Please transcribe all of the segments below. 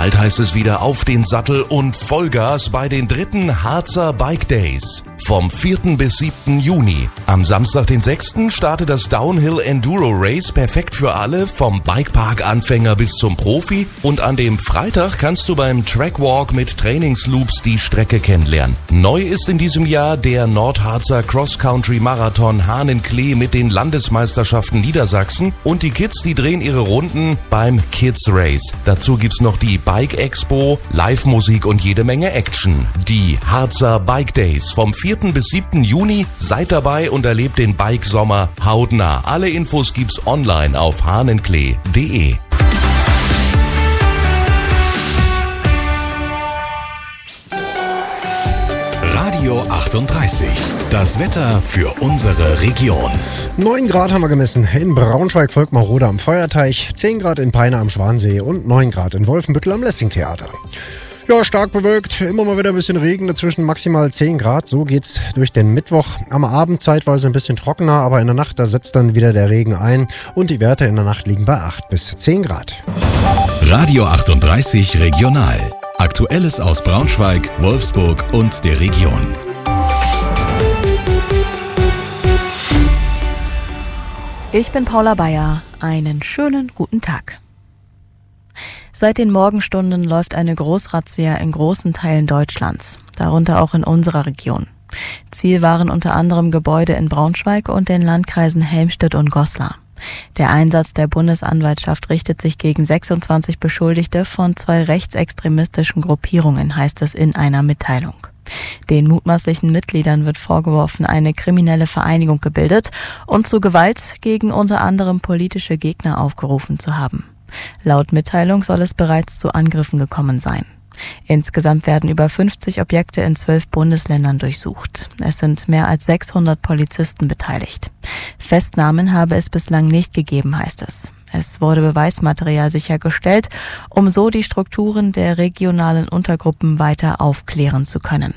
Bald heißt es wieder auf den Sattel und Vollgas bei den 3. Harzer Bike Days. Vom 4. bis 7. Juni. Am Samstag, den 6. startet das Downhill Enduro Race, perfekt für alle, vom Bikepark-Anfänger bis zum Profi. Und an dem Freitag kannst du beim Trackwalk mit Trainingsloops die Strecke kennenlernen. Neu ist in diesem Jahr der Nordharzer Cross-Country-Marathon Hahnenklee mit den Landesmeisterschaften Niedersachsen. Und die Kids, die drehen ihre Runden beim Kids Race. Dazu gibt's noch die Bike Expo, Live-Musik und jede Menge Action. Die Harzer Bike Days vom 4. bis 7. Juni. Seid dabei und erlebt den Bike-Sommer hautnah. Alle Infos gibt's online auf hahnenklee.de. Radio 38. Das Wetter für unsere Region. 9 Grad haben wir gemessen. In Braunschweig-Volkmarode am Feuerteich, 10 Grad in Peine am Schwansee und 9 Grad in Wolfenbüttel am Lessing-Theater. Ja, stark bewölkt, immer mal wieder ein bisschen Regen, dazwischen maximal 10 Grad. So geht's durch den Mittwoch. Am Abend zeitweise ein bisschen trockener, aber in der Nacht, da setzt dann wieder der Regen ein. Und die Werte in der Nacht liegen bei 8 bis 10 Grad. Radio 38 Regional. Aktuelles aus Braunschweig, Wolfsburg und der Region. Ich bin Paula Bayer. Einen schönen guten Tag. Seit den Morgenstunden läuft eine Großrazzia in großen Teilen Deutschlands, darunter auch in unserer Region. Ziel waren unter anderem Gebäude in Braunschweig und den Landkreisen Helmstedt und Goslar. Der Einsatz der Bundesanwaltschaft richtet sich gegen 26 Beschuldigte von 2 rechtsextremistischen Gruppierungen, heißt es in einer Mitteilung. Den mutmaßlichen Mitgliedern wird vorgeworfen, eine kriminelle Vereinigung gebildet und zu Gewalt gegen unter anderem politische Gegner aufgerufen zu haben. Laut Mitteilung soll es bereits zu Angriffen gekommen sein. Insgesamt werden über 50 Objekte in 12 Bundesländern durchsucht. Es sind mehr als 600 Polizisten beteiligt. Festnahmen habe es bislang nicht gegeben, heißt es. Es wurde Beweismaterial sichergestellt, um so die Strukturen der regionalen Untergruppen weiter aufklären zu können.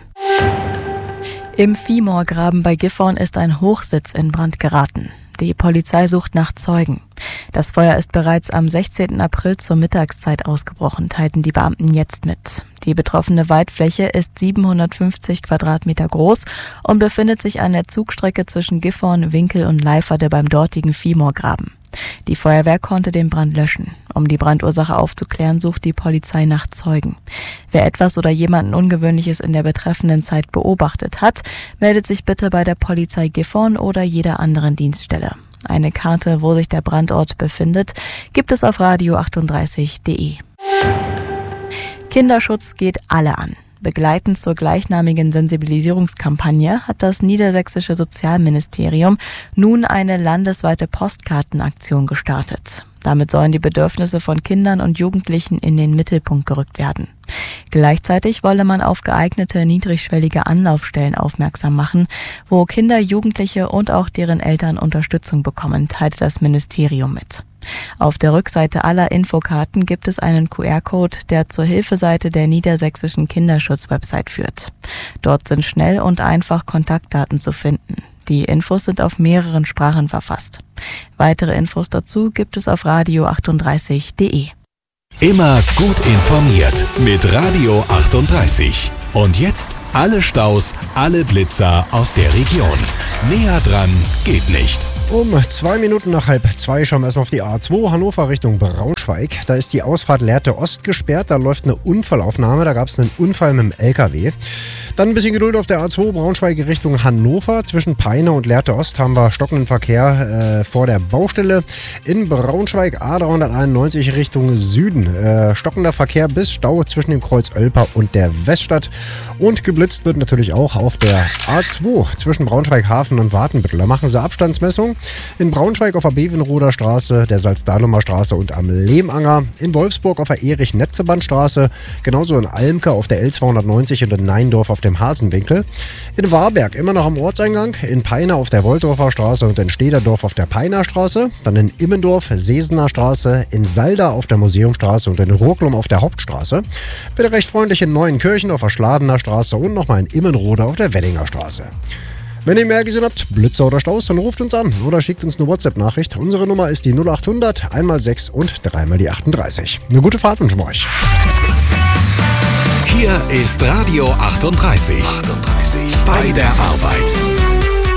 Im Viehmoorgraben bei Gifhorn ist ein Hochsitz in Brand geraten. Die Polizei sucht nach Zeugen. Das Feuer ist bereits am 16. April zur Mittagszeit ausgebrochen, teilten die Beamten jetzt mit. Die betroffene Waldfläche ist 750 Quadratmeter groß und befindet sich an der Zugstrecke zwischen Gifhorn, Winkel und Leiferde beim dortigen Viehmoorgraben. Die Feuerwehr konnte den Brand löschen. Um die Brandursache aufzuklären, sucht die Polizei nach Zeugen. Wer etwas oder jemanden Ungewöhnliches in der betreffenden Zeit beobachtet hat, meldet sich bitte bei der Polizei Gifhorn oder jeder anderen Dienststelle. Eine Karte, wo sich der Brandort befindet, gibt es auf radio38.de. Kinderschutz geht alle an. Begleitend zur gleichnamigen Sensibilisierungskampagne hat das niedersächsische Sozialministerium nun eine landesweite Postkartenaktion gestartet. Damit sollen die Bedürfnisse von Kindern und Jugendlichen in den Mittelpunkt gerückt werden. Gleichzeitig wolle man auf geeignete niedrigschwellige Anlaufstellen aufmerksam machen, wo Kinder, Jugendliche und auch deren Eltern Unterstützung bekommen, teilte das Ministerium mit. Auf der Rückseite aller Infokarten gibt es einen QR-Code, der zur Hilfeseite der niedersächsischen Kinderschutz-Website führt. Dort sind schnell und einfach Kontaktdaten zu finden. Die Infos sind auf mehreren Sprachen verfasst. Weitere Infos dazu gibt es auf radio38.de. Immer gut informiert mit Radio 38. Und jetzt alle Staus, alle Blitzer aus der Region. Näher dran geht nicht. Um 2 Minuten nach 1:30 schauen wir erstmal auf die A2 Hannover Richtung Braunschweig. Da ist die Ausfahrt Lehrte Ost gesperrt, da läuft eine Unfallaufnahme, da gab es einen Unfall mit dem LKW. Dann ein bisschen Geduld auf der A2 Braunschweig Richtung Hannover. Zwischen Peine und Lehrte Ost haben wir stockenden Verkehr vor der Baustelle. In Braunschweig A391 Richtung Süden. Stockender Verkehr bis Stau zwischen dem Kreuz Oelper und der Weststadt. Und geblitzt wird natürlich auch auf der A2 zwischen Braunschweig-Hafen und Watenbüttel. Da machen sie Abstandsmessung. In Braunschweig auf der Bevenroder Straße, der Salzdahlumer Straße und am Lehmanger. In Wolfsburg auf der Erich-Netzeband-Straße. Genauso in Almke auf der L290 und in Neindorf auf dem Hasenwinkel. In Warberg immer noch am Ortseingang. In Peine auf der Wolldorfer Straße und in Stederdorf auf der Peiner Straße. Dann in Immendorf, Sesener Straße. In Salda auf der Museumstraße und in Roklum auf der Hauptstraße. Bitte recht freundlich in Neuenkirchen auf der Schladener Straße und nochmal in Immenrode auf der Weddinger Straße. Wenn ihr mehr gesehen habt, Blitzer oder Staus, dann ruft uns an oder schickt uns eine WhatsApp-Nachricht. Unsere Nummer ist die 0800 1x6 und 3x die 38. Eine gute Fahrt wünschen wir euch. Hier ist Radio 38. Bei der Arbeit.